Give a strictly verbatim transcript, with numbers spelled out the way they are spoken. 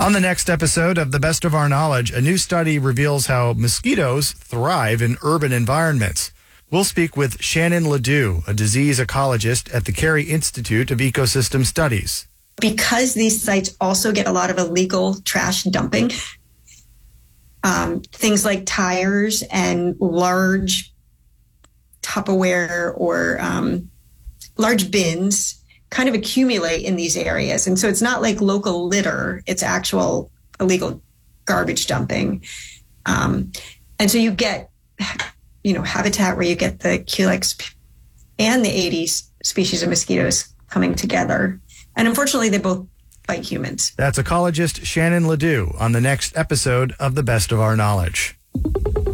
On the next episode of The Best of Our Knowledge, a new study reveals how mosquitoes thrive in urban environments. We'll speak with Shannon Ledoux, a disease ecologist at the Carey Institute of Ecosystem Studies. Because these sites also get a lot of illegal trash dumping, um, things like tires and large Tupperware or um, large bins kind of accumulate in these areas. And so it's not like local litter, it's actual illegal garbage dumping. Um, and so you get, you know, habitat where you get the Culex and the Aedes species of mosquitoes coming together. And unfortunately, they both bite humans. That's ecologist Shannon Ledoux on the next episode of The Best of Our Knowledge.